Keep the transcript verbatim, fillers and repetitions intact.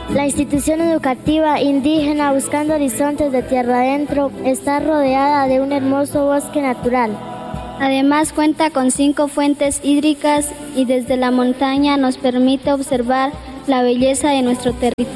La institución educativa indígena Buscando Horizontes de Tierra Adentro está rodeada de un hermoso bosque natural. Además cuenta con cinco fuentes hídricas y desde la montaña nos permite observar la belleza de nuestro territorio.